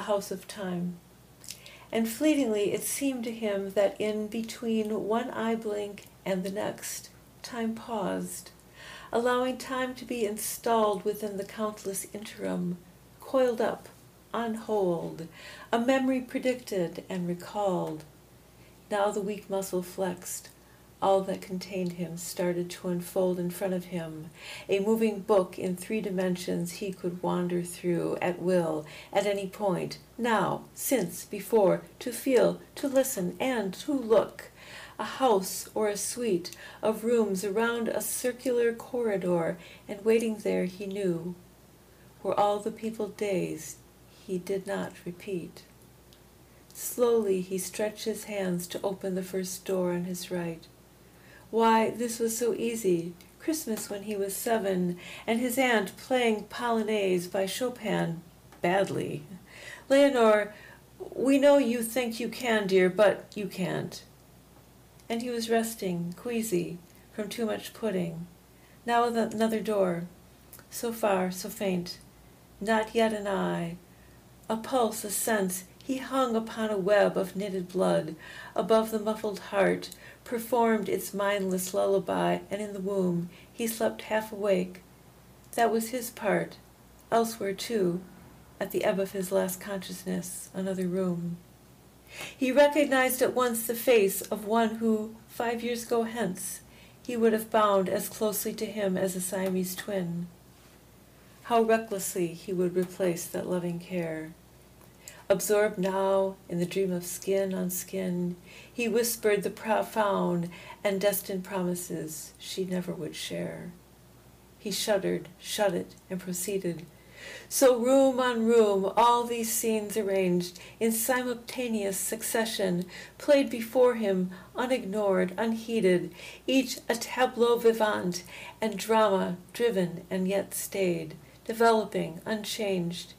house of time. And fleetingly it seemed to him that in between one eye blink and the next, time paused, allowing time to be installed within the countless interim, coiled up, on hold, a memory predicted and recalled. Now the weak muscle flexed. All that contained him started to unfold in front of him, a moving book in 3 dimensions he could wander through at will, at any point, now, since, before, to feel, to listen, and to look. A house or a suite of rooms around a circular corridor, and waiting there he knew. Were all the people dazed, he did not repeat. Slowly he stretched his hands to open the first door on his right. Why, this was so easy. Christmas when he was 7, and his aunt playing Polonaise by Chopin badly. Leonore, we know you think you can, dear, but you can't. And he was resting, queasy, from too much pudding. Now another door. So far, so faint. Not yet an eye. A pulse, a sense. He hung upon a web of knitted blood. Above the muffled heart performed its mindless lullaby, and in the womb he slept half awake. That was his part. Elsewhere, too, at the ebb of his last consciousness, another room. He recognized at once the face of one who, 5 years ago hence, he would have bound as closely to him as a Siamese twin. How recklessly he would replace that loving care. Absorbed now in the dream of skin on skin, he whispered the profound and destined promises she never would share. He shuddered, shut it, and proceeded. So room on room, all these scenes arranged in simultaneous succession, played before him, unignored, unheeded, each a tableau vivant and drama driven and yet stayed, developing, unchanged.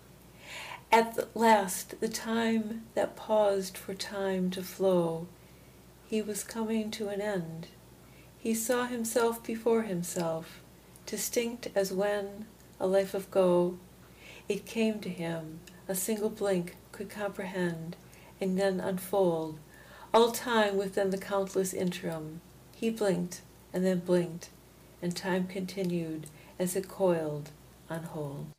At last, the time that paused for time to flow, he was coming to an end. He saw himself before himself, distinct as when, a life ago, it came to him, a single blink could comprehend, and then unfold, all time within the countless interim. He blinked, and then blinked, and time continued as it coiled on hold.